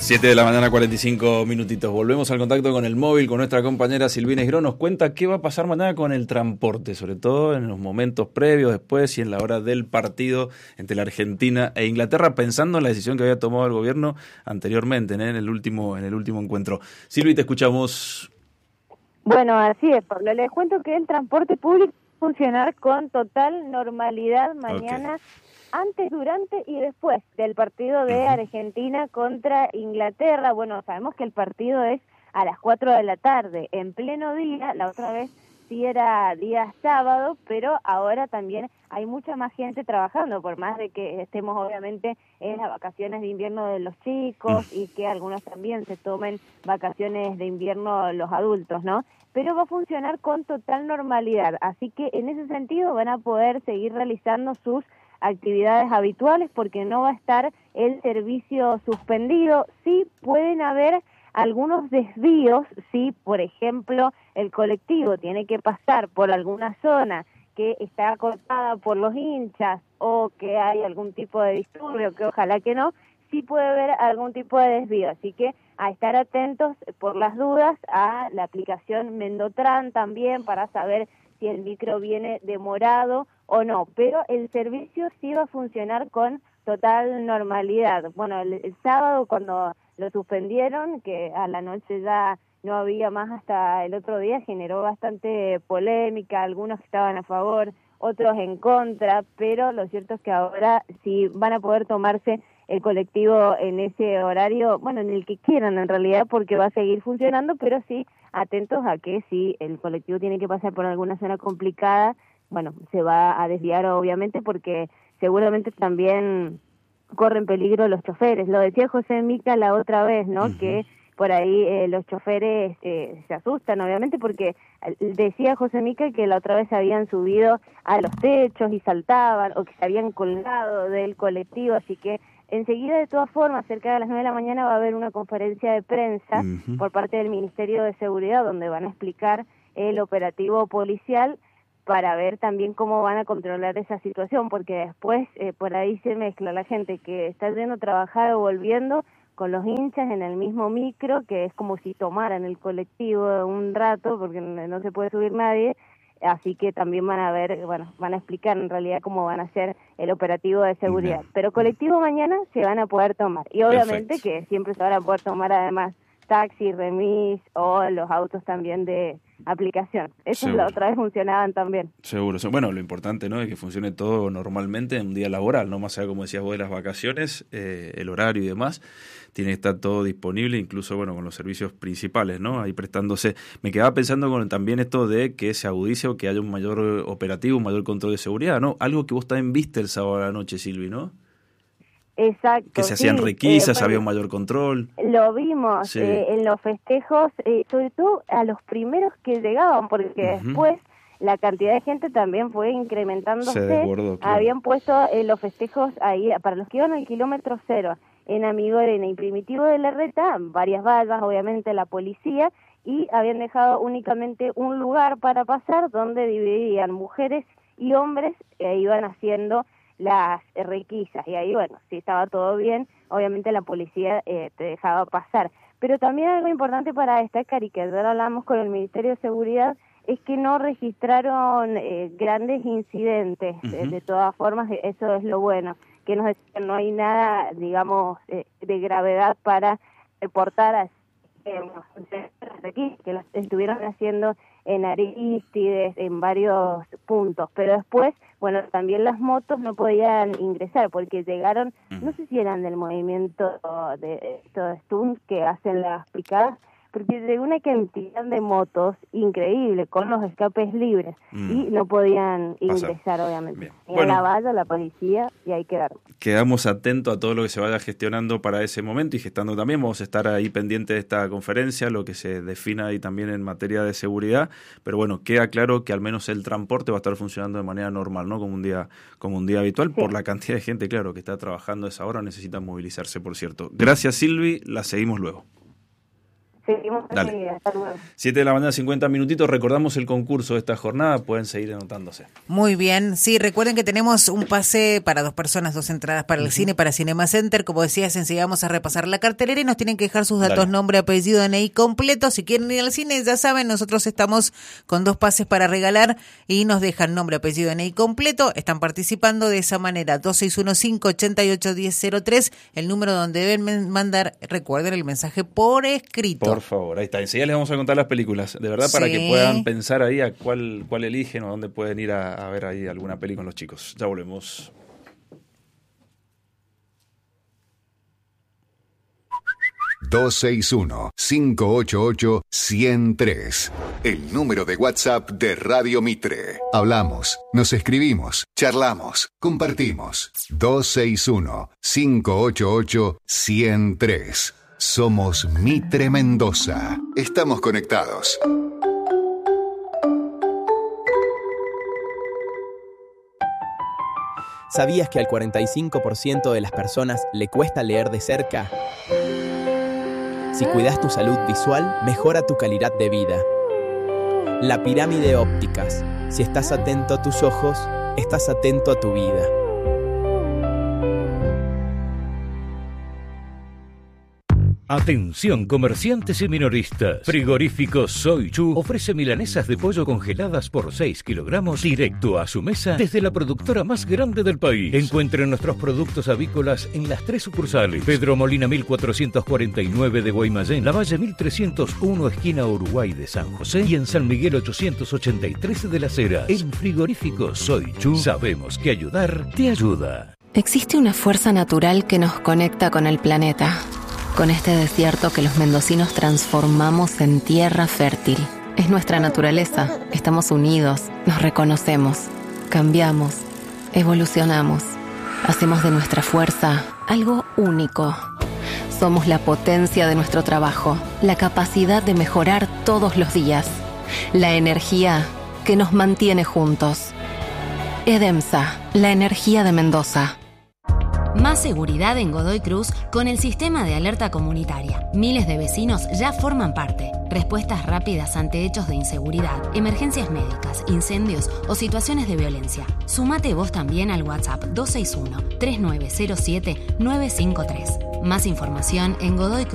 7 de la mañana, 45 minutitos. Volvemos al contacto con el móvil, con nuestra compañera Silvina Girón. Nos cuenta qué va a pasar mañana con el transporte, sobre todo en los momentos previos, después y en la hora del partido entre la Argentina e Inglaterra, pensando en la decisión que había tomado el gobierno anteriormente, en el último encuentro. Silvi, te escuchamos. Bueno, así es, Pablo. Les cuento que el transporte público va a funcionar con total normalidad mañana. Okay. Antes, durante y después del partido de Argentina contra Inglaterra. Bueno, sabemos que el partido es a las 4 de la tarde, en pleno día. La otra vez sí era día sábado, pero ahora también hay mucha más gente trabajando, por más de que estemos obviamente en las vacaciones de invierno de los chicos y que algunos también se tomen vacaciones de invierno los adultos, ¿no? Pero va a funcionar con total normalidad, así que en ese sentido van a poder seguir realizando sus actividades habituales porque no va a estar el servicio suspendido. Sí pueden haber algunos desvíos, si por ejemplo el colectivo tiene que pasar por alguna zona que está cortada por los hinchas o que hay algún tipo de disturbio, que ojalá que no, sí puede haber algún tipo de desvío, así que a estar atentos por las dudas a la aplicación Mendotran también para saber si el micro viene demorado o no, pero el servicio sí va a funcionar con total normalidad. Bueno, el sábado cuando lo suspendieron, que a la noche ya no había más hasta el otro día, generó bastante polémica, algunos estaban a favor, otros en contra, pero lo cierto es que ahora sí van a poder tomarse el colectivo en ese horario, bueno, en el que quieran en realidad, porque va a seguir funcionando, pero sí atentos a que si el colectivo tiene que pasar por alguna zona complicada, bueno, se va a desviar obviamente porque seguramente también corren peligro los choferes. Lo decía José Mica la otra vez, ¿no? Que por ahí los choferes se asustan, obviamente, porque decía José Mica que la otra vez se habían subido a los techos y saltaban, o que se habían colgado del colectivo, así que enseguida, de todas formas, cerca de las 9 de la mañana va a haber una conferencia de prensa por parte del Ministerio de Seguridad, donde van a explicar el operativo policial para ver también cómo van a controlar esa situación, porque después por ahí se mezcla la gente que está yendo a trabajar o volviendo con los hinchas en el mismo micro, que es como si tomaran el colectivo un rato, porque no se puede subir nadie, así que también van a ver, bueno, van a explicar en realidad cómo van a hacer el operativo de seguridad. Pero colectivo mañana se van a poder tomar, y obviamente que siempre se van a poder tomar además taxi, remis o los autos también de aplicación. Eso la otra vez funcionaban también. Seguro. Bueno, lo importante, ¿no?, es que funcione todo normalmente en un día laboral, no más allá, como decías vos, de las vacaciones, el horario y demás, tiene que estar todo disponible, incluso, bueno, con los servicios principales, ¿no?, ahí prestándose. Me quedaba pensando con también esto de que se agudice o que haya un mayor operativo, un mayor control de seguridad, ¿no? Algo que vos también viste el sábado a la noche, Silvi, ¿no? Exacto. Que se hacían requisas, había un mayor control. Lo vimos en los festejos, sobre todo a los primeros que llegaban, porque después la cantidad de gente también fue incrementándose. Se desbordó, claro. Habían puesto los festejos ahí, para los que iban al kilómetro cero, en Amigorena y Primitivo de Larreta, varias vallas, obviamente la policía, y habían dejado únicamente un lugar para pasar donde dividían mujeres y hombres e iban haciendo las requisas, y ahí, bueno, si estaba todo bien, obviamente la policía te dejaba pasar. Pero también algo importante para destacar, y que ahora hablamos con el Ministerio de Seguridad, es que no registraron grandes incidentes. De todas formas, eso es lo bueno, que no hay nada, digamos, de gravedad para reportar que las estuvieron haciendo en Arístides, en varios puntos, pero después, bueno, también las motos no podían ingresar porque llegaron, no sé si eran del movimiento de estos stunts que hacen las picadas, porque llegó una cantidad de motos increíble, con los escapes libres, y no podían ingresar, obviamente. Y a la valla, la policía, y ahí quedaron. Quedamos atentos a todo lo que se vaya gestionando para ese momento y gestando también. Vamos a estar ahí pendientes de esta conferencia, lo que se defina ahí también en materia de seguridad. Pero bueno, queda claro que al menos el transporte va a estar funcionando de manera normal, ¿no? Como un día habitual, por la cantidad de gente, claro, que está trabajando a esa hora, necesitan movilizarse, por cierto. Gracias, Silvi, la seguimos luego. Seguimos Dale. enseguida. Hasta luego. 7 de la mañana, 50 minutitos. Recordamos el concurso de esta jornada. Pueden seguir anotándose. Muy bien. Sí, recuerden que tenemos un pase para 2 personas, 2 entradas para el cine, para Cinema Center. Como decías, enseguida vamos a repasar la cartelera y nos tienen que dejar sus datos, Dale. nombre, apellido, DNI completo. Si quieren ir al cine, ya saben, nosotros estamos con 2 pases para regalar y nos dejan nombre, apellido, DNI completo. Están participando de esa manera. 2615-881003, el número donde deben mandar, recuerden, el mensaje por escrito. Por favor, ahí está. Enseguida les vamos a contar las películas, de verdad, para Sí. que puedan pensar ahí a cuál eligen o dónde pueden ir a ver ahí alguna peli con los chicos. Ya volvemos. ...261-588-103... el número de WhatsApp de Radio Mitre. Hablamos, nos escribimos, charlamos, compartimos. 261-588-103. Somos Mitre Mendoza. Estamos conectados. ¿Sabías que al 45% de las personas le cuesta leer de cerca? Si cuidas tu salud visual, mejora tu calidad de vida. La pirámide ópticas. Si estás atento a tus ojos, estás atento a tu vida. Atención comerciantes y minoristas. Frigorífico Soy Chu ofrece milanesas de pollo congeladas por 6 kilogramos directo a su mesa desde la productora más grande del país. Encuentren nuestros productos avícolas en las 3 sucursales: Pedro Molina 1449 de Guaymallén, Lavalle 1301 esquina Uruguay de San José y en San Miguel 883 de Las Heras. En Frigorífico Soy Chu sabemos que ayudar te ayuda. Existe una fuerza natural que nos conecta con el planeta, con este desierto que los mendocinos transformamos en tierra fértil. Es nuestra naturaleza. Estamos unidos, nos reconocemos, cambiamos, evolucionamos. Hacemos de nuestra fuerza algo único. Somos la potencia de nuestro trabajo, la capacidad de mejorar todos los días, la energía que nos mantiene juntos. EDEMSA, la energía de Mendoza. Más seguridad en Godoy Cruz con el sistema de alerta comunitaria. Miles de vecinos ya forman parte. Respuestas rápidas ante hechos de inseguridad, emergencias médicas, incendios o situaciones de violencia. Sumate vos también al WhatsApp 261-3907-953. Más información en godoycruz.org.ar.